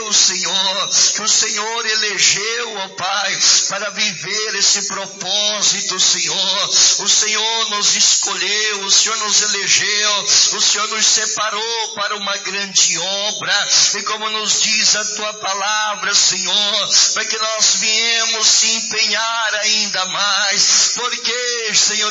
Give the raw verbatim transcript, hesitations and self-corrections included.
Deus, Senhor, que o Senhor elegeu, ó Pai, para viver esse propósito, Senhor. O Senhor nos escolheu, o Senhor nos elegeu, o Senhor nos separou para uma grande obra, e como nos diz a Tua palavra, Senhor, para que nós viemos se empenhar ainda mais, porque, Senhor,